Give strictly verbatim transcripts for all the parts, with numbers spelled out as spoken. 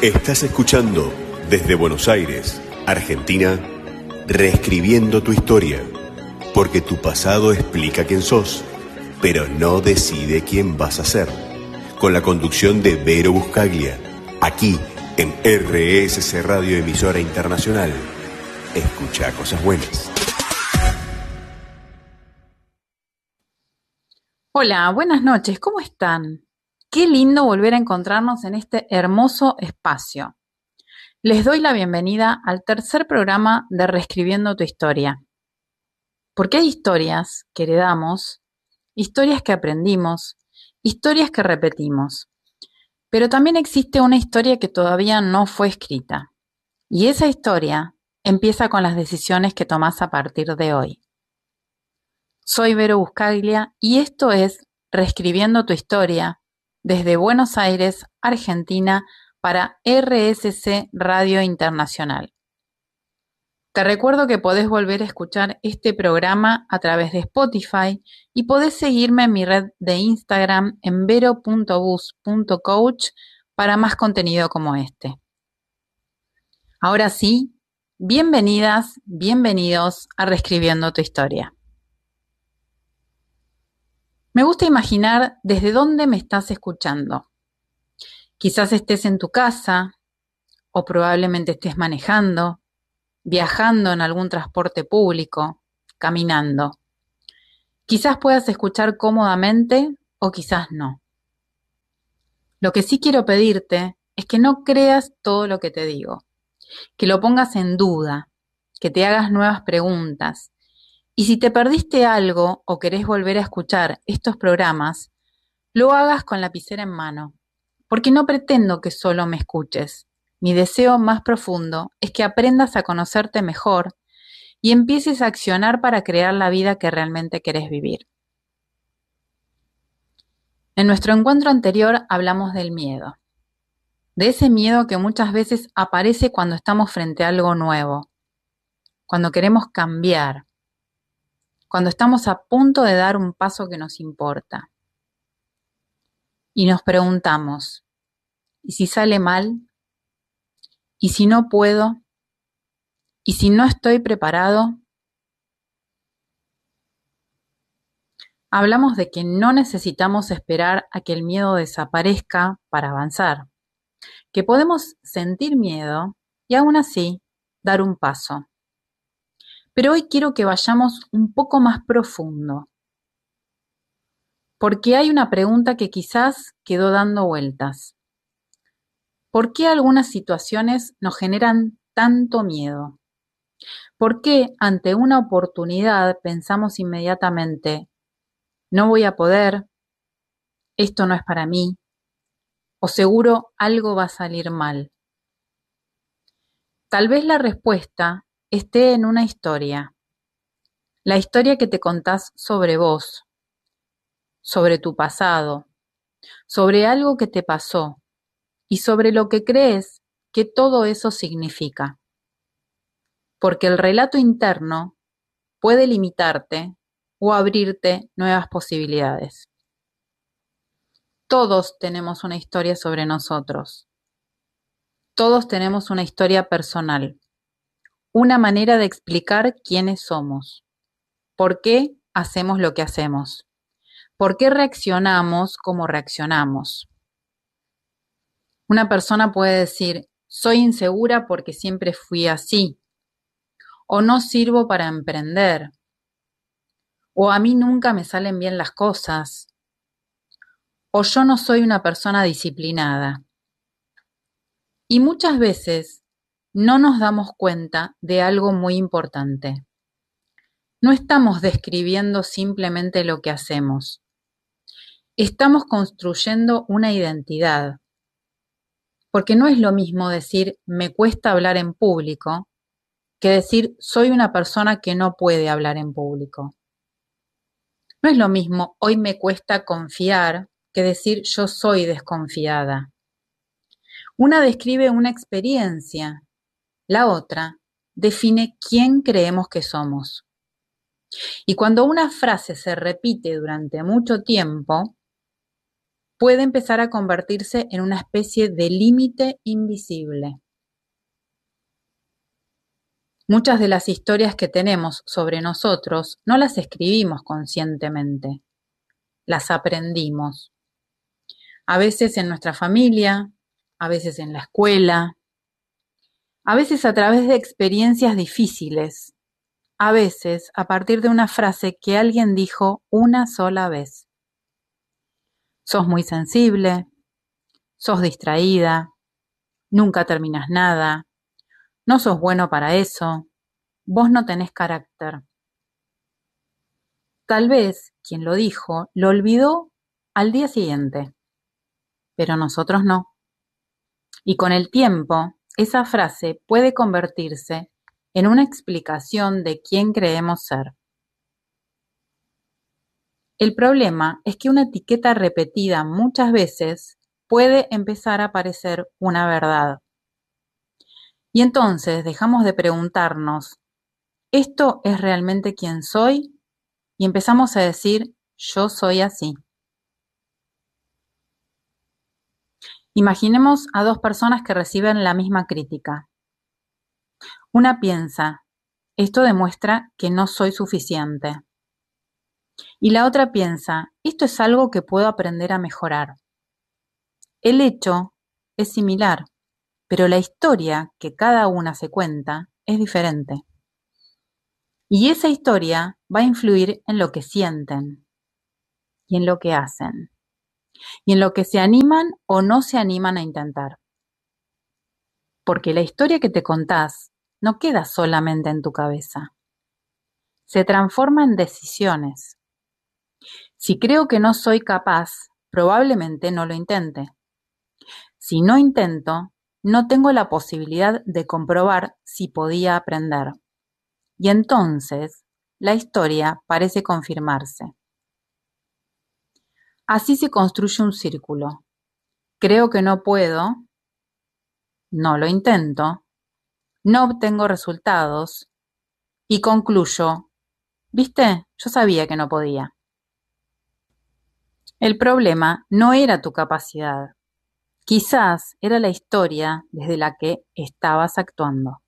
Estás escuchando desde Buenos Aires, Argentina, Reescribiendo tu historia, porque tu pasado explica quién sos, pero no decide quién vas a ser. Con la conducción de Vero Buscaglia, aquí en R S C Radio Emisora Internacional. Escucha cosas buenas. Hola, buenas noches, ¿cómo están? Qué lindo volver a encontrarnos en este hermoso espacio. Les doy la bienvenida al tercer programa de Reescribiendo tu historia. Porque hay historias que heredamos, historias que aprendimos, historias que repetimos. Pero también existe una historia que todavía no fue escrita. Y esa historia empieza con las decisiones que tomás a partir de hoy. Soy Vero Buscaglia y esto es Reescribiendo tu historia desde Buenos Aires, Argentina, para R S C Radio Internacional. Te recuerdo que podés volver a escuchar este programa a través de Spotify y podés seguirme en mi red de Instagram en vero punto bus punto coach para más contenido como este. Ahora sí, bienvenidas, bienvenidos a Reescribiendo tu historia. Me gusta imaginar desde dónde me estás escuchando. Quizás estés en tu casa o probablemente estés manejando, viajando en algún transporte público, caminando. Quizás puedas escuchar cómodamente o quizás no. Lo que sí quiero pedirte es que no creas todo lo que te digo, que lo pongas en duda, que te hagas nuevas preguntas. Y si te perdiste algo o querés volver a escuchar estos programas, lo hagas con lapicera en mano, porque no pretendo que solo me escuches. Mi deseo más profundo es que aprendas a conocerte mejor y empieces a accionar para crear la vida que realmente querés vivir. En nuestro encuentro anterior hablamos del miedo, de ese miedo que muchas veces aparece cuando estamos frente a algo nuevo, cuando queremos cambiar, cuando estamos a punto de dar un paso que nos importa. Y nos preguntamos, ¿y si sale mal? ¿Y si no puedo? ¿Y si no estoy preparado? Hablamos de que no necesitamos esperar a que el miedo desaparezca para avanzar, que podemos sentir miedo y aún así dar un paso. Pero hoy quiero que vayamos un poco más profundo, porque hay una pregunta que quizás quedó dando vueltas. ¿Por qué algunas situaciones nos generan tanto miedo? ¿Por qué ante una oportunidad pensamos inmediatamente, no voy a poder, esto no es para mí, o seguro algo va a salir mal? Tal vez la respuesta esté en una historia, la historia que te contás sobre vos, sobre tu pasado, sobre algo que te pasó y sobre lo que crees que todo eso significa. Porque el relato interno puede limitarte o abrirte nuevas posibilidades. Todos tenemos una historia sobre nosotros. Todos tenemos una historia personal, una manera de explicar quiénes somos, por qué hacemos lo que hacemos, por qué reaccionamos como reaccionamos. Una persona puede decir, soy insegura porque siempre fui así, o no sirvo para emprender, o a mí nunca me salen bien las cosas, o yo no soy una persona disciplinada. Y muchas veces no nos damos cuenta de algo muy importante. No estamos describiendo simplemente lo que hacemos. Estamos construyendo una identidad. Porque no es lo mismo decir me cuesta hablar en público que decir soy una persona que no puede hablar en público. No es lo mismo hoy me cuesta confiar que decir yo soy desconfiada. Una describe una experiencia, la otra define quién creemos que somos. Y cuando una frase se repite durante mucho tiempo, puede empezar a convertirse en una especie de límite invisible. Muchas de las historias que tenemos sobre nosotros no las escribimos conscientemente, las aprendimos. A veces en nuestra familia, a veces en la escuela, a veces a través de experiencias difíciles, a veces a partir de una frase que alguien dijo una sola vez. Sos muy sensible, sos distraída, nunca terminas nada, no sos bueno para eso, vos no tenés carácter. Tal vez quien lo dijo lo olvidó al día siguiente, pero nosotros no. Y con el tiempo, esa frase puede convertirse en una explicación de quién creemos ser. El problema es que una etiqueta repetida muchas veces puede empezar a parecer una verdad. Y entonces dejamos de preguntarnos, ¿esto es realmente quién soy? Y empezamos a decir, yo soy así. Imaginemos a dos personas que reciben la misma crítica. Una piensa, esto demuestra que no soy suficiente. Y la otra piensa, esto es algo que puedo aprender a mejorar. El hecho es similar, pero la historia que cada una se cuenta es diferente. Y esa historia va a influir en lo que sienten y en lo que hacen y en lo que se animan o no se animan a intentar. Porque la historia que te contás no queda solamente en tu cabeza. Se transforma en decisiones. Si creo que no soy capaz, probablemente no lo intente. Si no intento, no tengo la posibilidad de comprobar si podía aprender. Y entonces, la historia parece confirmarse. Así se construye un círculo. Creo que no puedo, no lo intento, no obtengo resultados y concluyo, ¿viste? Yo sabía que no podía. El problema no era tu capacidad. Quizás era la historia desde la que estabas actuando.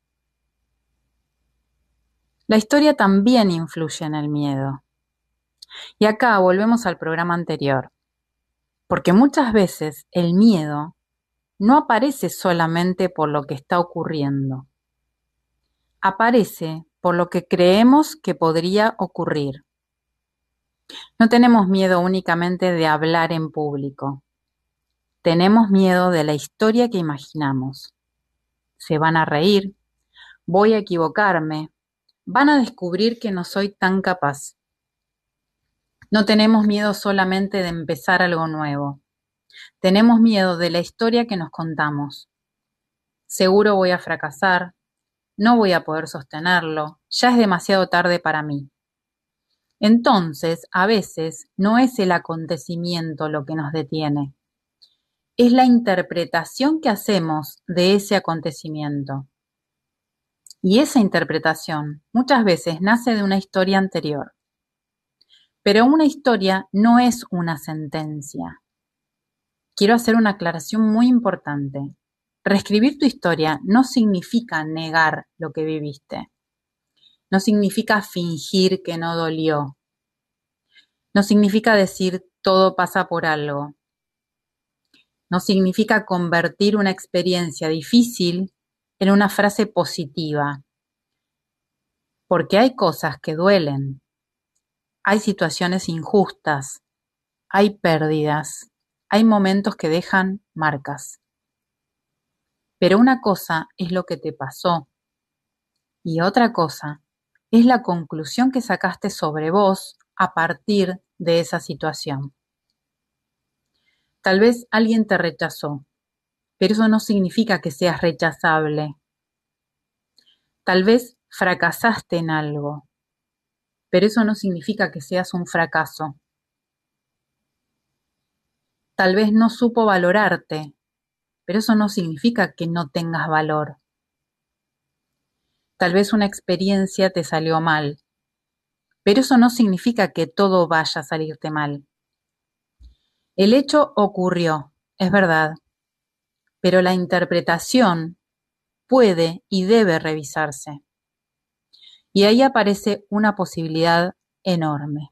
La historia también influye en el miedo. Y acá volvemos al programa anterior, porque muchas veces el miedo no aparece solamente por lo que está ocurriendo. Aparece por lo que creemos que podría ocurrir. No tenemos miedo únicamente de hablar en público. Tenemos miedo de la historia que imaginamos. Se van a reír, voy a equivocarme, van a descubrir que no soy tan capaz. No tenemos miedo solamente de empezar algo nuevo. Tenemos miedo de la historia que nos contamos. Seguro voy a fracasar, no voy a poder sostenerlo, ya es demasiado tarde para mí. Entonces, a veces, no es el acontecimiento lo que nos detiene. Es la interpretación que hacemos de ese acontecimiento. Y esa interpretación muchas veces nace de una historia anterior. Pero una historia no es una sentencia. Quiero hacer una aclaración muy importante. Reescribir tu historia no significa negar lo que viviste. No significa fingir que no dolió. No significa decir todo pasa por algo. No significa convertir una experiencia difícil en una frase positiva. Porque hay cosas que duelen. Hay situaciones injustas. Hay pérdidas. Hay momentos que dejan marcas. Pero una cosa es lo que te pasó y otra cosa es la conclusión que sacaste sobre vos a partir de esa situación. Tal vez alguien te rechazó, pero eso no significa que seas rechazable. Tal vez fracasaste en algo, pero eso no significa que seas un fracaso. Tal vez no supo valorarte, pero eso no significa que no tengas valor. Tal vez una experiencia te salió mal, pero eso no significa que todo vaya a salirte mal. El hecho ocurrió, es verdad, pero la interpretación puede y debe revisarse. Y ahí aparece una posibilidad enorme.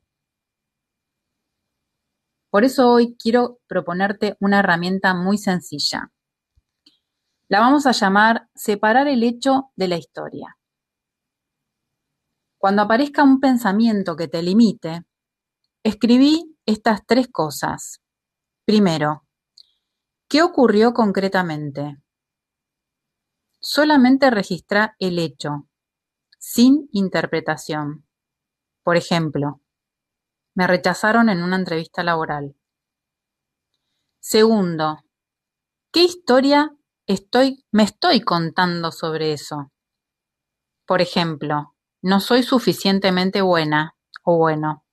Por eso hoy quiero proponerte una herramienta muy sencilla. La vamos a llamar separar el hecho de la historia. Cuando aparezca un pensamiento que te limite, escribí estas tres cosas. Primero, ¿qué ocurrió concretamente? Solamente registra el hecho, sin interpretación. Por ejemplo, me rechazaron en una entrevista laboral. Segundo, ¿qué historia estoy, me estoy contando sobre eso? Por ejemplo, no soy suficientemente buena o bueno.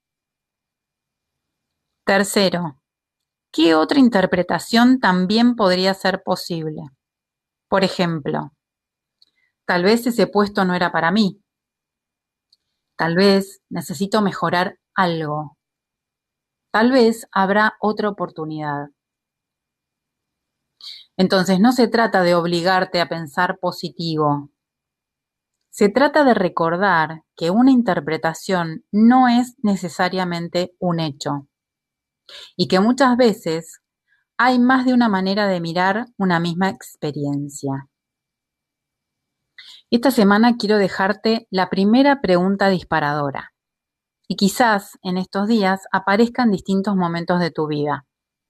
Tercero, ¿qué otra interpretación también podría ser posible? Por ejemplo, tal vez ese puesto no era para mí. Tal vez necesito mejorar algo. Tal vez habrá otra oportunidad. Entonces no se trata de obligarte a pensar positivo. Se trata de recordar que una interpretación no es necesariamente un hecho y que muchas veces hay más de una manera de mirar una misma experiencia. Esta semana quiero dejarte la primera pregunta disparadora y quizás en estos días aparezcan distintos momentos de tu vida.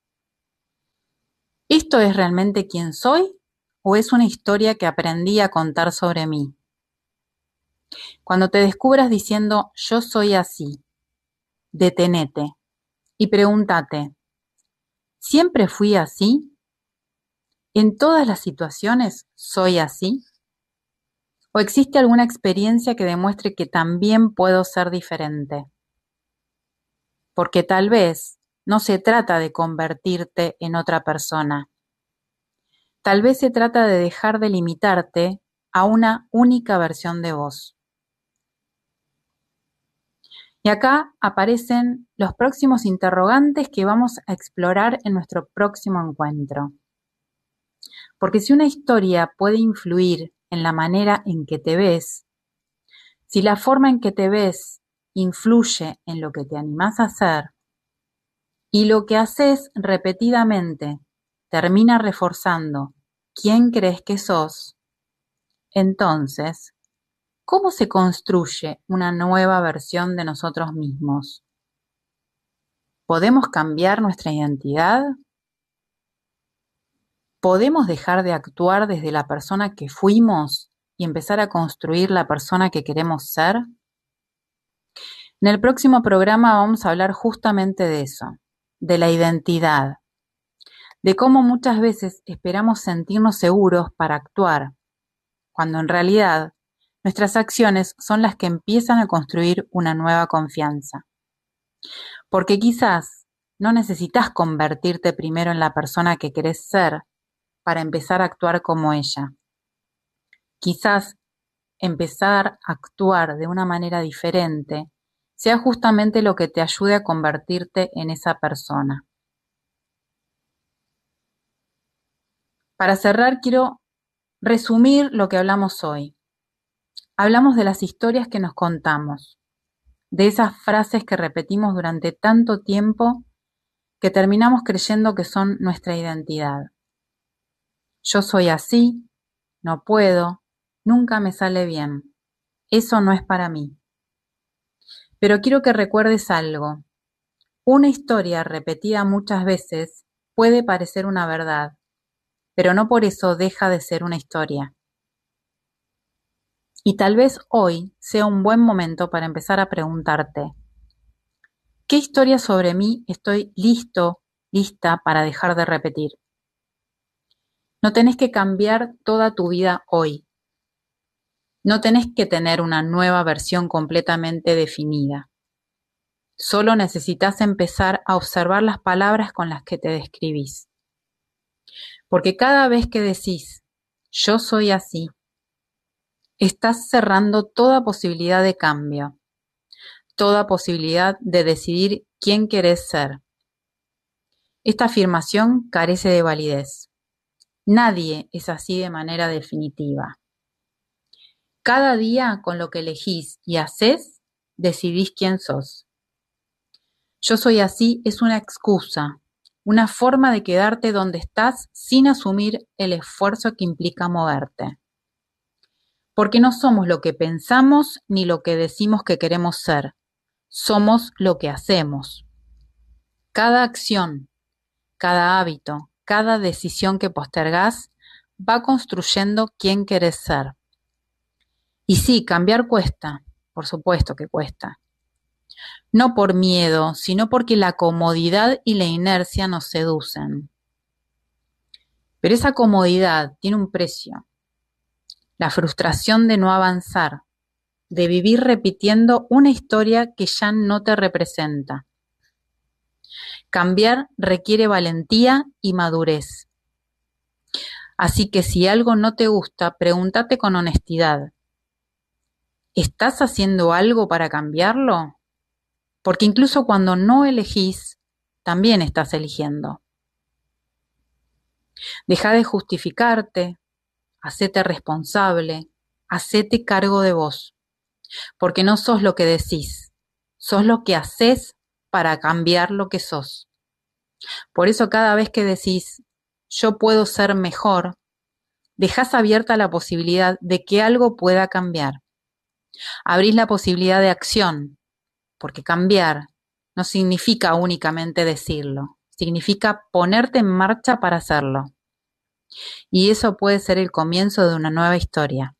¿Esto es realmente quién soy o es una historia que aprendí a contar sobre mí? Cuando te descubras diciendo yo soy así, detenete y pregúntate, ¿siempre fui así? ¿En todas las situaciones soy así? ¿O existe alguna experiencia que demuestre que también puedo ser diferente? Porque tal vez no se trata de convertirte en otra persona. Tal vez se trata de dejar de limitarte a una única versión de vos. Y acá aparecen los próximos interrogantes que vamos a explorar en nuestro próximo encuentro. Porque si una historia puede influir en la manera en que te ves, si la forma en que te ves influye en lo que te animás a hacer, y lo que haces repetidamente termina reforzando quién crees que sos, entonces, ¿cómo se construye una nueva versión de nosotros mismos? ¿Podemos cambiar nuestra identidad? ¿Podemos dejar de actuar desde la persona que fuimos y empezar a construir la persona que queremos ser? En el próximo programa vamos a hablar justamente de eso, de la identidad, de cómo muchas veces esperamos sentirnos seguros para actuar, cuando en realidad nuestras acciones son las que empiezan a construir una nueva confianza. Porque quizás no necesitas convertirte primero en la persona que querés ser para empezar a actuar como ella. Quizás empezar a actuar de una manera diferente sea justamente lo que te ayude a convertirte en esa persona. Para cerrar, quiero resumir lo que hablamos hoy. Hablamos de las historias que nos contamos, de esas frases que repetimos durante tanto tiempo que terminamos creyendo que son nuestra identidad. Yo soy así, no puedo, nunca me sale bien. Eso no es para mí. Pero quiero que recuerdes algo. Una historia repetida muchas veces puede parecer una verdad, pero no por eso deja de ser una historia. Y tal vez hoy sea un buen momento para empezar a preguntarte, ¿qué historia sobre mí estoy listo, lista para dejar de repetir? No tenés que cambiar toda tu vida hoy. No tenés que tener una nueva versión completamente definida. Solo necesitas empezar a observar las palabras con las que te describís. Porque cada vez que decís, yo soy así, estás cerrando toda posibilidad de cambio, toda posibilidad de decidir quién querés ser. Esta afirmación carece de validez. Nadie es así de manera definitiva. Cada día con lo que elegís y hacés, decidís quién sos. Yo soy así es una excusa, una forma de quedarte donde estás sin asumir el esfuerzo que implica moverte. Porque no somos lo que pensamos ni lo que decimos que queremos ser, somos lo que hacemos. Cada acción, cada hábito, cada decisión que postergás va construyendo quién querés ser. Y sí, cambiar cuesta, por supuesto que cuesta. No por miedo, sino porque la comodidad y la inercia nos seducen. Pero esa comodidad tiene un precio. La frustración de no avanzar, de vivir repitiendo una historia que ya no te representa. Cambiar requiere valentía y madurez. Así que si algo no te gusta, pregúntate con honestidad. ¿Estás haciendo algo para cambiarlo? Porque incluso cuando no elegís, también estás eligiendo. Deja de justificarte, hacete responsable, hacete cargo de vos. Porque no sos lo que decís, sos lo que hacés para cambiar lo que sos. Por eso cada vez que decís, yo puedo ser mejor, dejás abierta la posibilidad de que algo pueda cambiar. Abrís la posibilidad de acción, porque cambiar no significa únicamente decirlo, significa ponerte en marcha para hacerlo. Y eso puede ser el comienzo de una nueva historia.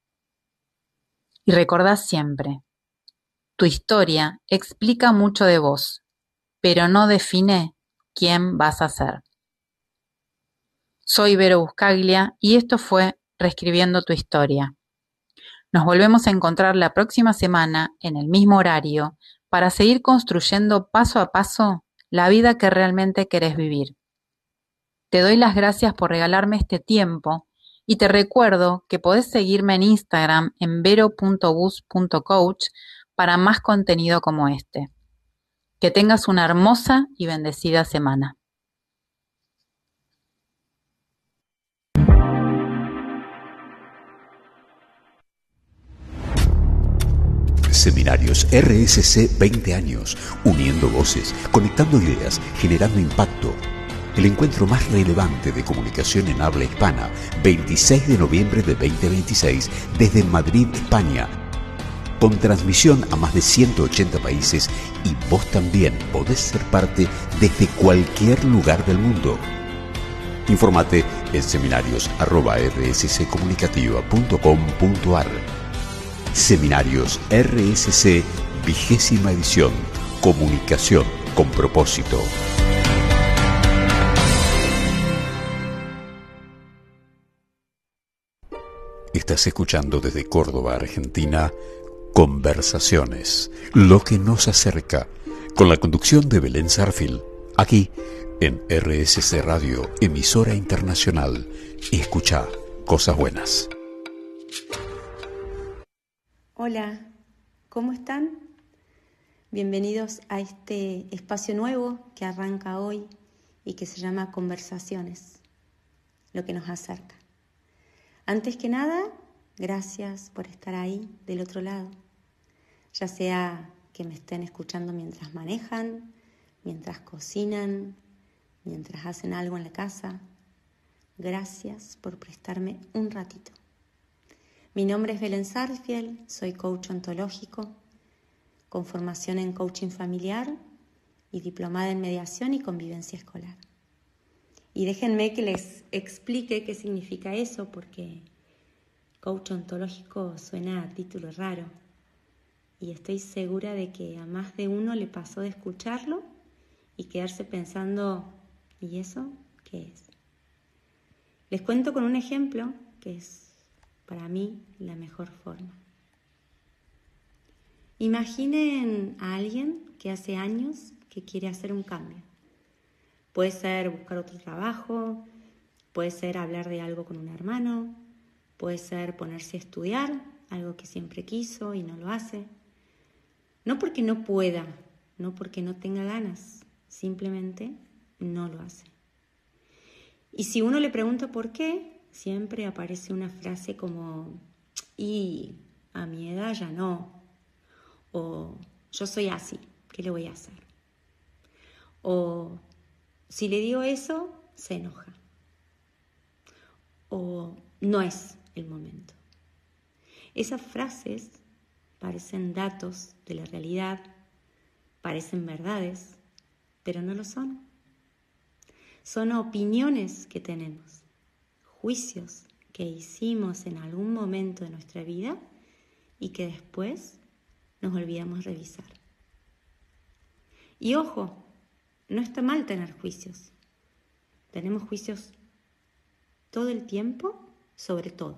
Y recordá siempre, tu historia explica mucho de vos, pero no define quién vas a ser. Soy Vero Buscaglia y esto fue Reescribiendo tu historia. Nos volvemos a encontrar la próxima semana en el mismo horario para seguir construyendo paso a paso la vida que realmente querés vivir. Te doy las gracias por regalarme este tiempo y te recuerdo que podés seguirme en Instagram en vero punto bus punto coach para más contenido como este. Que tengas una hermosa y bendecida semana. Seminarios R S C veinte años, uniendo voces, conectando ideas, generando impacto. El encuentro más relevante de comunicación en habla hispana, veintiséis de noviembre de veinte veintiséis, desde Madrid, España. Con transmisión a más de ciento ochenta países y vos también podés ser parte desde cualquier lugar del mundo. Infórmate en seminarios arroba r s c comunicativa punto com punto a r. Seminarios R S C, vigésima edición. Comunicación con propósito. Estás escuchando desde Córdoba, Argentina, Conversaciones, lo que nos acerca, con la conducción de Belén Sarfield, aquí en R S C Radio, emisora internacional. Escucha cosas buenas. Hola, ¿cómo están? Bienvenidos a este espacio nuevo que arranca hoy y que se llama Conversaciones, lo que nos acerca. Antes que nada, gracias por estar ahí del otro lado, ya sea que me estén escuchando mientras manejan, mientras cocinan, mientras hacen algo en la casa. Gracias por prestarme un ratito. Mi nombre es Belén Sarfield, soy coach ontológico, con formación en coaching familiar y diplomada en mediación y convivencia escolar. Y déjenme que les explique qué significa eso, porque coach ontológico suena a título raro. Y estoy segura de que a más de uno le pasó de escucharlo y quedarse pensando, ¿y eso qué es? Les cuento con un ejemplo que es para mí la mejor forma. Imaginen a alguien que hace años que quiere hacer un cambio. Puede ser buscar otro trabajo, puede ser hablar de algo con un hermano, puede ser ponerse a estudiar, algo que siempre quiso y no lo hace. No porque no pueda, no porque no tenga ganas, simplemente no lo hace. Y si uno le pregunta por qué, siempre aparece una frase como, y a mi edad ya no, o yo soy así, ¿qué le voy a hacer? O si le digo eso, se enoja. O no es el momento. Esas frases parecen datos de la realidad, parecen verdades, pero no lo son. Son opiniones que tenemos, juicios que hicimos en algún momento de nuestra vida y que después nos olvidamos revisar. Y ojo, no está mal tener juicios. Tenemos juicios todo el tiempo sobre todo.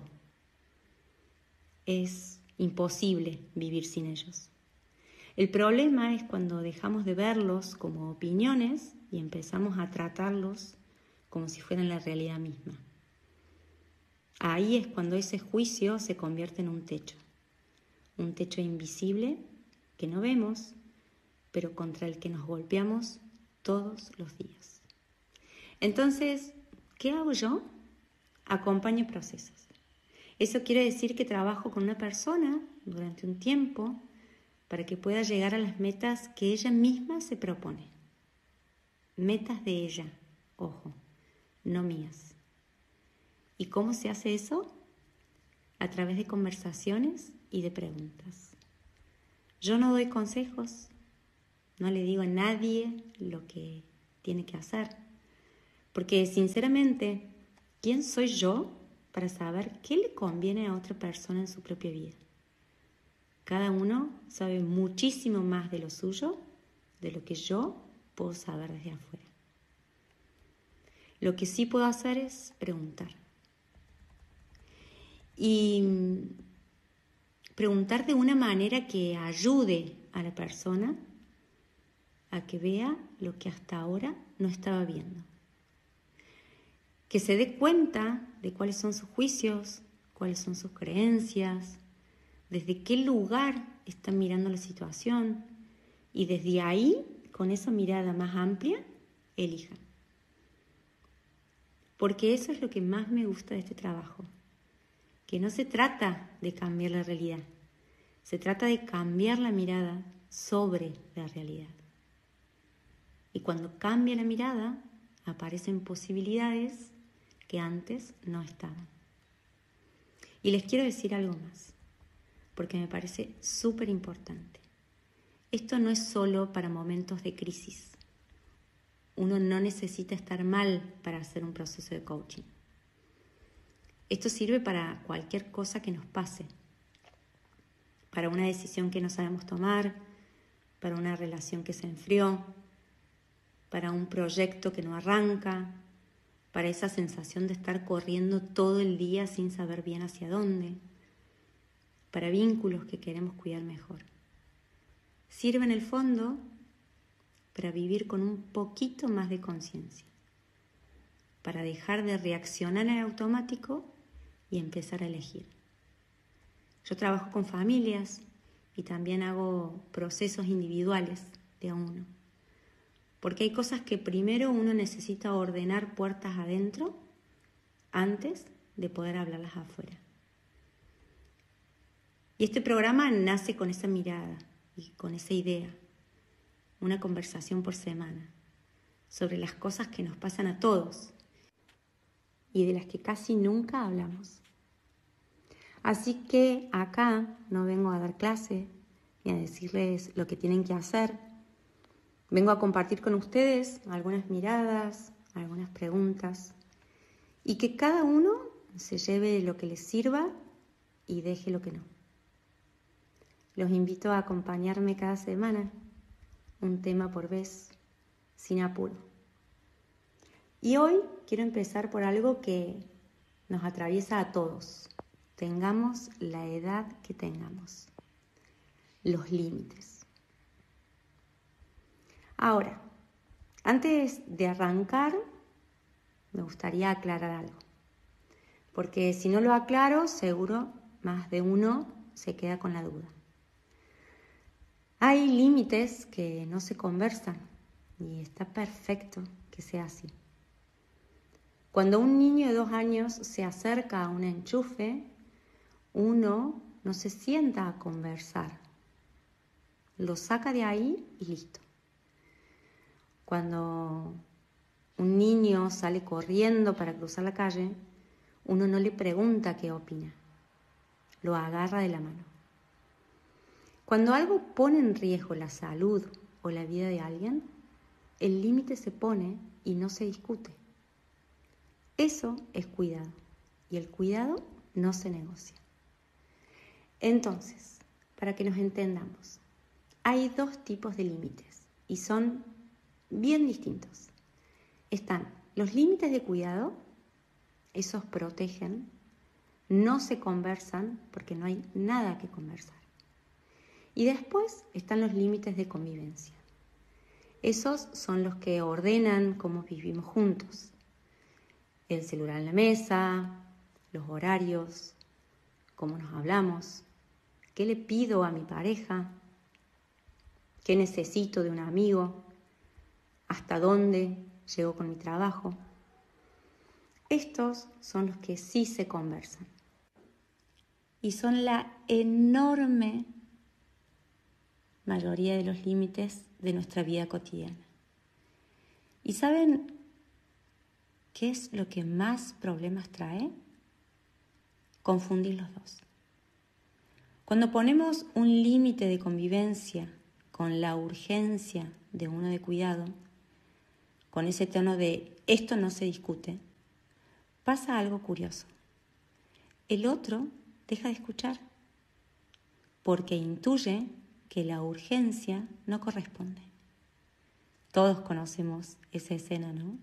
Es imposible vivir sin ellos. El problema es cuando dejamos de verlos como opiniones y empezamos a tratarlos como si fueran la realidad misma. Ahí es cuando ese juicio se convierte en un techo. Un techo invisible que no vemos, pero contra el que nos golpeamos todos los días. Entonces, ¿qué hago yo? Acompaño procesos. Eso quiere decir que trabajo con una persona durante un tiempo para que pueda llegar a las metas que ella misma se propone. Metas de ella, ojo, no mías. ¿Y cómo se hace eso? A través de conversaciones y de preguntas. Yo no doy consejos, no le digo a nadie lo que tiene que hacer, porque sinceramente, ¿quién soy yo para saber qué le conviene a otra persona en su propia vida? Cada uno sabe muchísimo más de lo suyo de lo que yo puedo saber desde afuera. Lo que sí puedo hacer es preguntar. Y preguntar de una manera que ayude a la persona a que vea lo que hasta ahora no estaba viendo. Que se dé cuenta de cuáles son sus juicios, cuáles son sus creencias, desde qué lugar está mirando la situación y desde ahí, con esa mirada más amplia, elija. Porque eso es lo que más me gusta de este trabajo, que no se trata de cambiar la realidad, se trata de cambiar la mirada sobre la realidad. Y cuando cambia la mirada, aparecen posibilidades que antes no estaban. Y les quiero decir algo más, porque me parece súper importante. Esto no es solo para momentos de crisis. Uno no necesita estar mal para hacer un proceso de coaching. Esto sirve para cualquier cosa que nos pase, para una decisión que no sabemos tomar, para una relación que se enfrió, para un proyecto que no arranca, para esa sensación de estar corriendo todo el día sin saber bien hacia dónde, para vínculos que queremos cuidar mejor. Sirve en el fondo para vivir con un poquito más de conciencia, para dejar de reaccionar en automático y empezar a elegir. Yo trabajo con familias y también hago procesos individuales de a uno, porque hay cosas que primero uno necesita ordenar puertas adentro antes de poder hablarlas afuera. Y este programa nace con esa mirada y con esa idea, una conversación por semana sobre las cosas que nos pasan a todos y de las que casi nunca hablamos. Así que acá no vengo a dar clase ni a decirles lo que tienen que hacer. Vengo a compartir con ustedes algunas miradas, algunas preguntas y que cada uno se lleve lo que les sirva y deje lo que no. Los invito a acompañarme cada semana, un tema por vez, sin apuro. Y hoy quiero empezar por algo que nos atraviesa a todos, tengamos la edad que tengamos, los límites. Ahora, antes de arrancar, me gustaría aclarar algo, porque si no lo aclaro, seguro más de uno se queda con la duda. Hay límites que no se conversan y está perfecto que sea así. Cuando un niño de dos años se acerca a un enchufe, uno no se sienta a conversar. Lo saca de ahí y listo. Cuando un niño sale corriendo para cruzar la calle, uno no le pregunta qué opina. Lo agarra de la mano. Cuando algo pone en riesgo la salud o la vida de alguien, el límite se pone y no se discute. Eso es cuidado, y el cuidado no se negocia. Entonces, para que nos entendamos, hay dos tipos de límites y son bien distintos. Están los límites de cuidado, esos protegen, no se conversan porque no hay nada que conversar. Y después están los límites de convivencia. Esos son los que ordenan cómo vivimos juntos. El celular en la mesa, los horarios, cómo nos hablamos, qué le pido a mi pareja, qué necesito de un amigo, hasta dónde llego con mi trabajo. Estos son los que sí se conversan. Y son la enorme mayoría de los límites de nuestra vida cotidiana. ¿Y saben qué es lo que más problemas trae? Confundir los dos. Cuando ponemos un límite de convivencia con la urgencia de uno de cuidado, con ese tono de esto no se discute, pasa algo curioso. El otro deja de escuchar porque intuye que la urgencia no corresponde. Todos conocemos esa escena, ¿no?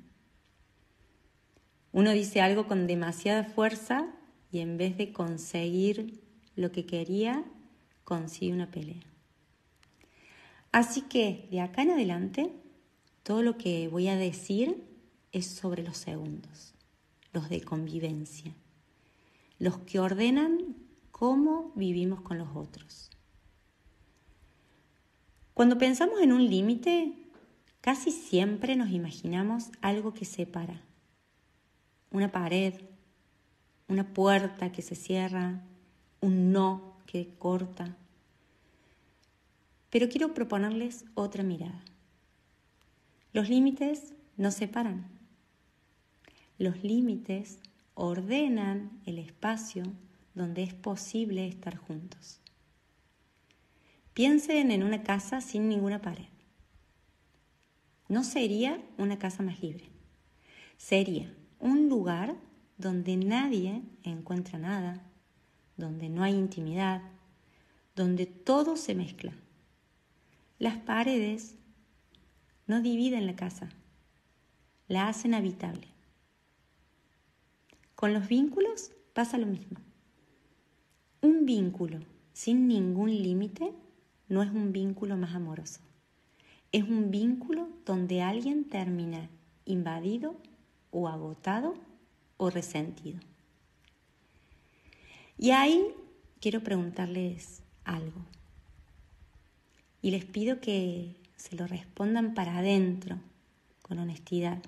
Uno dice algo con demasiada fuerza y en vez de conseguir lo que quería, consigue una pelea. Así que de acá en adelante, todo lo que voy a decir es sobre los segundos, los de convivencia, los que ordenan cómo vivimos con los otros. Cuando pensamos en un límite, casi siempre nos imaginamos algo que separa. Una pared, una puerta que se cierra, un no que corta. Pero quiero proponerles otra mirada. Los límites no separan. Los límites ordenan el espacio donde es posible estar juntos. Piensen en una casa sin ninguna pared. No sería una casa más libre. Sería un lugar donde nadie encuentra nada, donde no hay intimidad, donde todo se mezcla. Las paredes no dividen la casa, la hacen habitable. Con los vínculos pasa lo mismo. Un vínculo sin ningún límite no es un vínculo más amoroso. Es un vínculo donde alguien termina invadido o agotado o resentido. Y ahí quiero preguntarles algo. Y les pido que se lo respondan para adentro, con honestidad.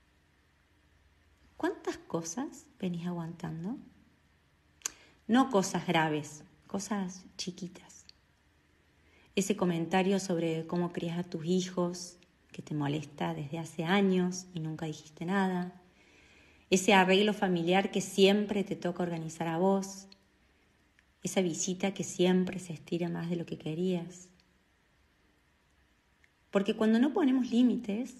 ¿Cuántas cosas venís aguantando? No cosas graves, cosas chiquitas. Ese comentario sobre cómo crías a tus hijos, que te molesta desde hace años y nunca dijiste nada. Ese arreglo familiar que siempre te toca organizar a vos. Esa visita que siempre se estira más de lo que querías. Porque cuando no ponemos límites,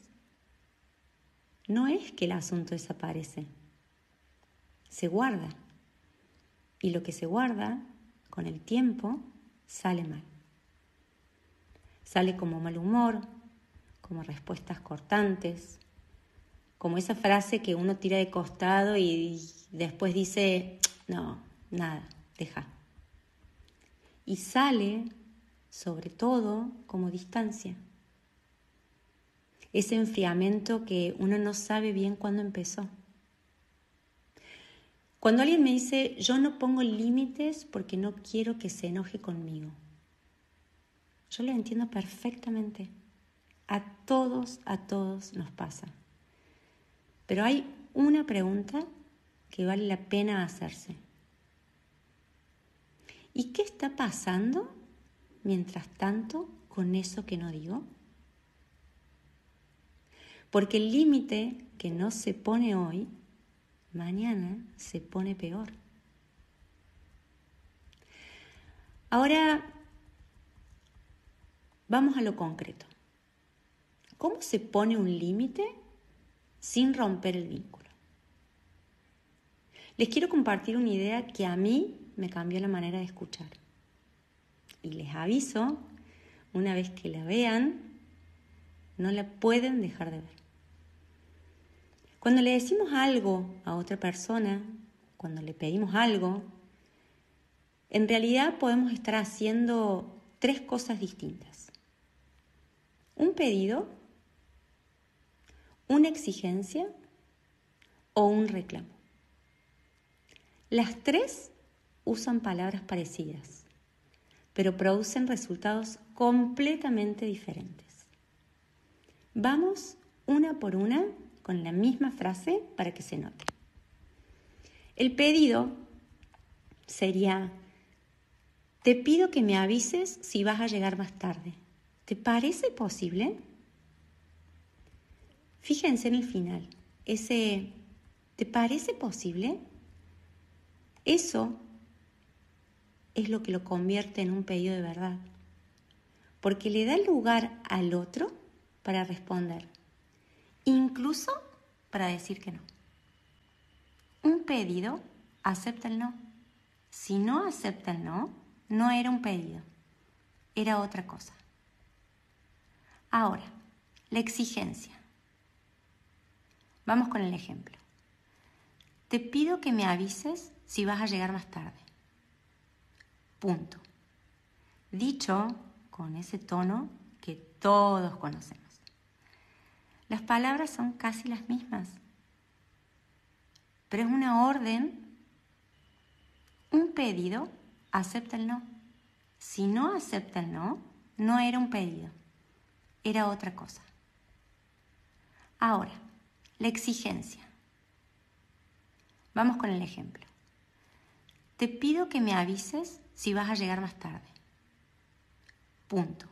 no es que el asunto desaparece. Se guarda. Y lo que se guarda, con el tiempo, sale mal. Sale como mal humor, como respuestas cortantes, como esa frase que uno tira de costado y después dice, no, nada, deja. Y sale, sobre todo, como distancia. Ese enfriamiento que uno no sabe bien cuándo empezó. Cuando alguien me dice, yo no pongo límites porque no quiero que se enoje conmigo. Yo lo entiendo perfectamente. A todos, a todos nos pasa. Pero hay una pregunta que vale la pena hacerse. ¿Y qué está pasando mientras tanto con eso que no digo? Porque el límite que no se pone hoy, mañana se pone peor. Ahora, vamos a lo concreto. ¿Cómo se pone un límite sin romper el vínculo? Les quiero compartir una idea que a mí me cambió la manera de escuchar. Y les aviso, una vez que la vean, no la pueden dejar de ver. Cuando le decimos algo a otra persona, cuando le pedimos algo, en realidad podemos estar haciendo tres cosas distintas. Un pedido, una exigencia o un reclamo. Las tres usan palabras parecidas, pero producen resultados completamente diferentes. Vamos una por una con la misma frase para que se note. El pedido sería: te pido que me avises si vas a llegar más tarde. ¿Te parece posible? Fíjense en el final, ese ¿te parece posible? Eso es lo que lo convierte en un pedido de verdad, porque le da lugar al otro para responder, incluso para decir que no. Un pedido acepta el no. Si no acepta el no, no era un pedido, era otra cosa. Ahora, la exigencia. Vamos con el ejemplo. Te pido que me avises si vas a llegar más tarde. Punto. Dicho con ese tono que todos conocemos. Las palabras son casi las mismas, pero es una orden. Un pedido acepta el no. Si no acepta el no, no era un pedido, era otra cosa. Ahora, la exigencia. Vamos con el ejemplo. Te pido que me avises si vas a llegar más tarde. Punto.